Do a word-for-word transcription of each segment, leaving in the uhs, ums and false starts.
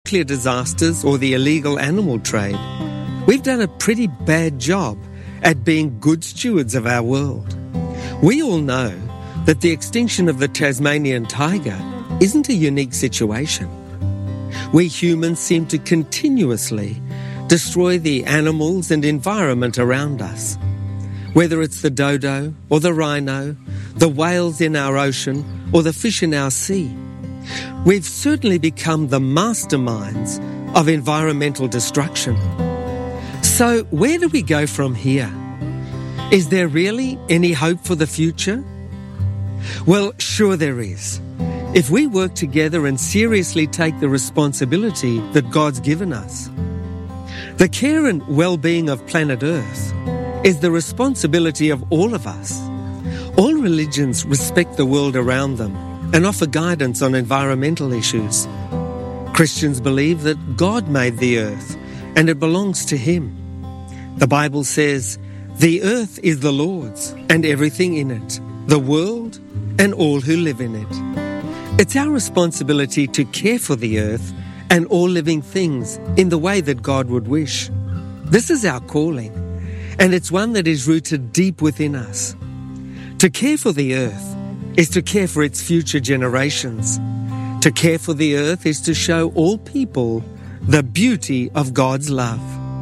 nuclear disasters or the illegal animal trade, we've done a pretty bad job at being good stewards of our world. We all know that the extinction of the Tasmanian tiger isn't a unique situation. We humans seem to continuously destroy the animals and environment around us. Whether it's the dodo or the rhino, the whales in our ocean or the fish in our sea, we've certainly become the masterminds of environmental destruction. So where do we go from here? Is there really any hope for the future? Well, sure there is. If we work together and seriously take the responsibility that God's given us. The care and well-being of planet Earth is the responsibility of all of us. All religions respect the world around them and offer guidance on environmental issues. Christians believe that God made the earth and it belongs to Him. The Bible says, "The earth is the Lord's and everything in it, the world and all who live in it." It's our responsibility to care for the earth and all living things in the way that God would wish. This is our calling, and it's one that is rooted deep within us. To care for the earth is to care for its future generations. To care for the earth is to show all people the beauty of God's love.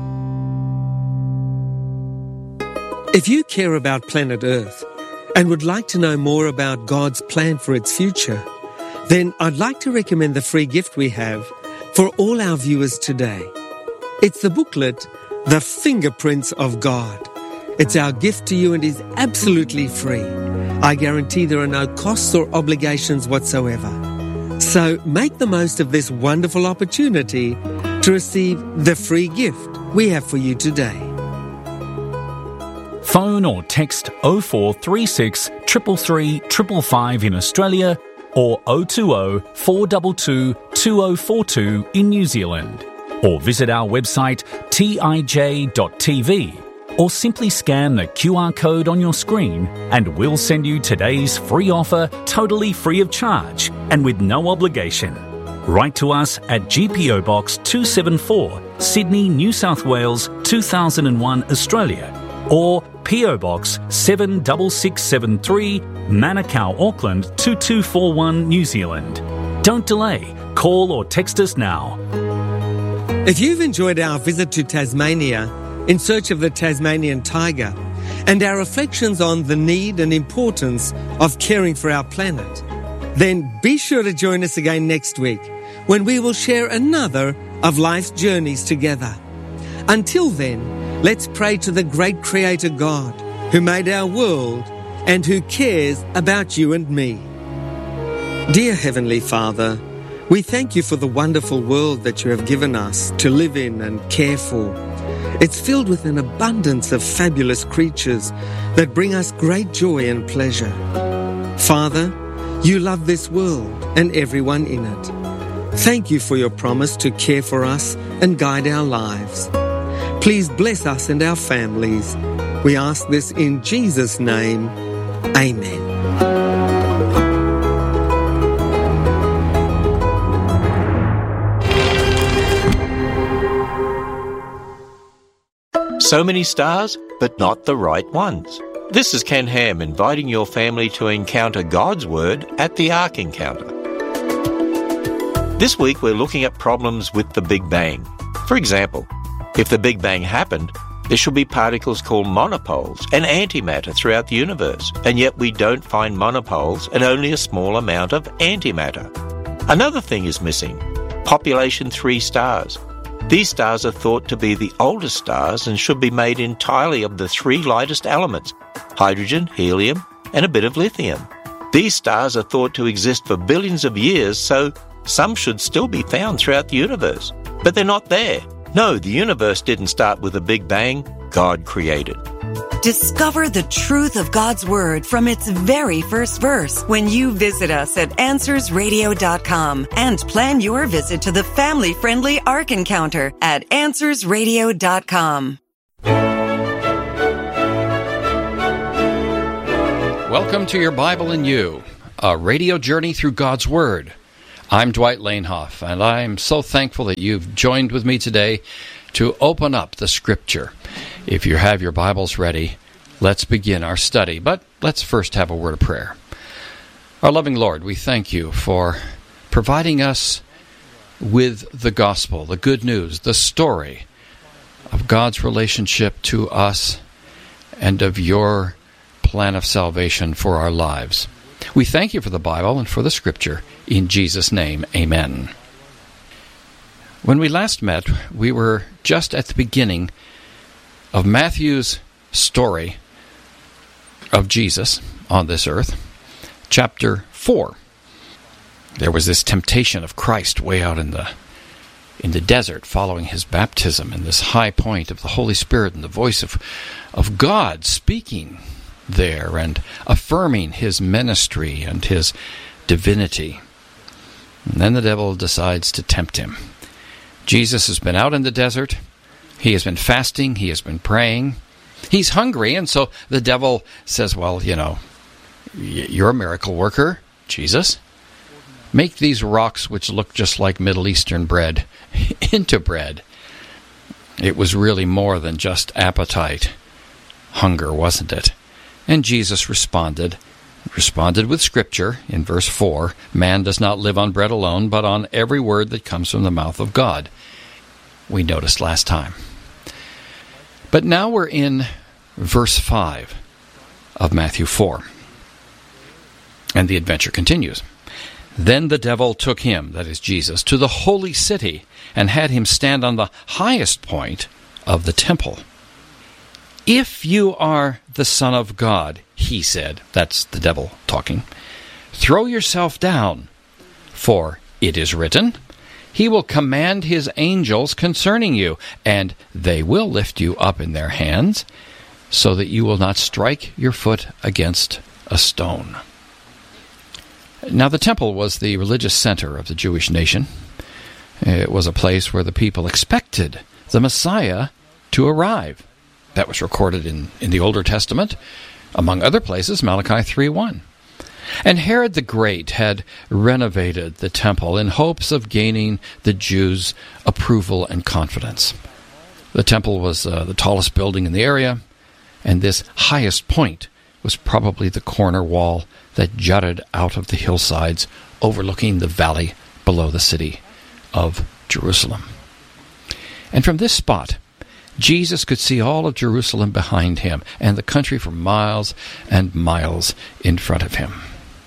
If you care about planet Earth and would like to know more about God's plan for its future, then I'd like to recommend the free gift we have for all our viewers today. It's the booklet, The Fingerprints of God. It's our gift to you and is absolutely free. I guarantee there are no costs or obligations whatsoever. So make the most of this wonderful opportunity to receive the free gift we have for you today. Phone or text oh four three six, three three three, five five in Australia or oh two oh, four two two, two oh four two in New Zealand. Or visit our website t i j dot t v or simply scan the Q R code on your screen and we'll send you today's free offer totally free of charge and with no obligation. Write to us at G P O Box two seventy-four, Sydney, New South Wales, two thousand one, Australia, or P O Box seven six six seven three, Manukau, Auckland two two four one, New Zealand. Don't delay. Call or text us now. If you've enjoyed our visit to Tasmania in search of the Tasmanian tiger and our reflections on the need and importance of caring for our planet, then be sure to join us again next week when we will share another of life's journeys together. Until then, let's pray to the great Creator God who made our world and who cares about you and me. Dear Heavenly Father, we thank you for the wonderful world that you have given us to live in and care for. It's filled with an abundance of fabulous creatures that bring us great joy and pleasure. Father, you love this world and everyone in it. Thank you for your promise to care for us and guide our lives. Please bless us and our families. We ask this in Jesus' name. Amen. So many stars, but not the right ones. This is Ken Ham inviting your family to encounter God's Word at the Ark Encounter. This week we're looking at problems with the Big Bang. For example, if the Big Bang happened, there should be particles called monopoles and antimatter throughout the universe, and yet we don't find monopoles and only a small amount of antimatter. Another thing is missing, population three stars. These stars are thought to be the oldest stars and should be made entirely of the three lightest elements, hydrogen, helium, and a bit of lithium. These stars are thought to exist for billions of years, so some should still be found throughout the universe. But they're not there. No, the universe didn't start with a Big Bang. God created. Discover the truth of God's Word from its very first verse when you visit us at answers radio dot com and plan your visit to the family-friendly Ark Encounter at answers radio dot com. Welcome to Your Bible and You, a radio journey through God's Word. I'm Dwight Lanehoff, and I'm so thankful that you've joined with me today to open up the Scripture. If you have your Bibles ready, let's begin our study. But let's first have a word of prayer. Our loving Lord, we thank you for providing us with the gospel, the good news, the story of God's relationship to us and of your plan of salvation for our lives. We thank you for the Bible and for the Scripture. In Jesus' name, amen. When we last met, we were just at the beginning of Matthew's story of Jesus on this earth, chapter four. There was this temptation of Christ way out in the in the desert following his baptism, and this high point of the Holy Spirit and the voice of, of God speaking there and affirming his ministry and his divinity. And then the devil decides to tempt him. Jesus has been out in the desert. He has been fasting. He has been praying. He's hungry, and so the devil says, well, you know, you're a miracle worker, Jesus. Make these rocks, which look just like Middle Eastern bread, into bread. It was really more than just appetite, hunger, wasn't it? And Jesus responded, responded with Scripture in verse four, man does not live on bread alone, but on every word that comes from the mouth of God. We noticed last time. But now we're in verse five of Matthew four. And the adventure continues. Then the devil took him, that is Jesus, to the holy city and had him stand on the highest point of the temple. If you are the Son of God, he said, that's the devil talking, throw yourself down, for it is written, he will command his angels concerning you, and they will lift you up in their hands, so that you will not strike your foot against a stone. Now the temple was the religious center of the Jewish nation. It was a place where the people expected the Messiah to arrive. That was recorded in, in the Older Testament, among other places, Malachi three one. And Herod the Great had renovated the temple in hopes of gaining the Jews' approval and confidence. The temple was uh, the tallest building in the area, and this highest point was probably the corner wall that jutted out of the hillsides overlooking the valley below the city of Jerusalem. And from this spot, Jesus could see all of Jerusalem behind him and the country for miles and miles in front of him.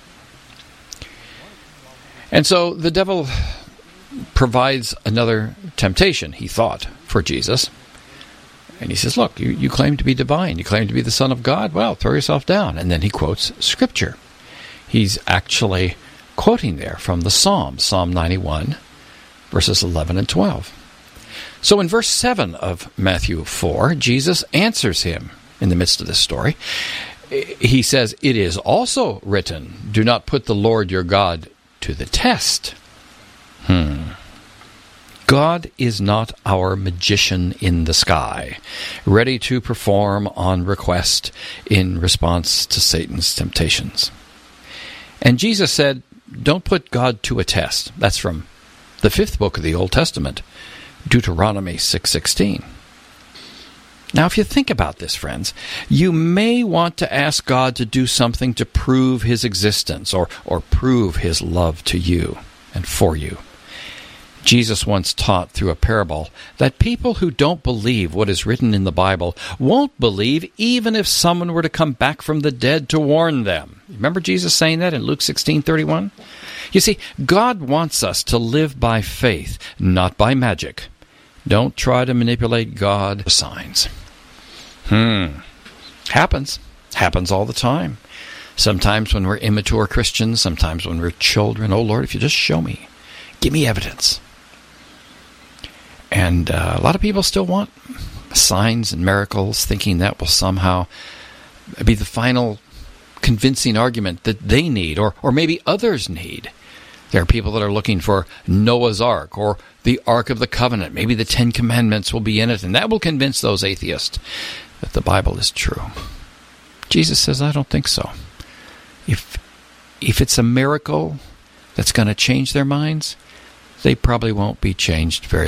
And so the devil provides another temptation, he thought, for Jesus. And he says, look, you, you claim to be divine. You claim to be the Son of God. Well, throw yourself down. And then he quotes Scripture. He's actually quoting there from the Psalm, Psalm ninety-one, verses eleven and twelve. So in verse seven of Matthew four, Jesus answers him in the midst of this story. He says, it is also written, do not put the Lord your God to the test. Hmm. God is not our magician in the sky, ready to perform on request in response to Satan's temptations. And Jesus said, don't put God to a test. That's from the fifth book of the Old Testament, Deuteronomy six sixteen. Now, if you think about this, friends, you may want to ask God to do something to prove his existence or, or prove his love to you and for you. Jesus once taught through a parable that people who don't believe what is written in the Bible won't believe even if someone were to come back from the dead to warn them. Remember Jesus saying that in Luke sixteen thirty-one? You see, God wants us to live by faith, not by magic. Don't try to manipulate God with signs. Hmm. Happens. Happens all the time. Sometimes when we're immature Christians, sometimes when we're children. Oh, Lord, if you just show me. Give me evidence. And uh, a lot of people still want signs and miracles, thinking that will somehow be the final convincing argument that they need, or, or maybe others need. There are people that are looking for Noah's Ark or the Ark of the Covenant. Maybe the Ten Commandments will be in it, and that will convince those atheists that the Bible is true. Jesus says, I don't think so. If, if it's a miracle that's going to change their minds, they probably won't be changed very